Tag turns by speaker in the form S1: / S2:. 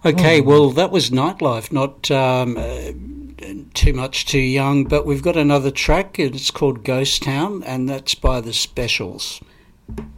S1: Okay, well, that was Nightlife, not too much too young, but we've got another track, and it's called Ghost Town, and that's by The Specials.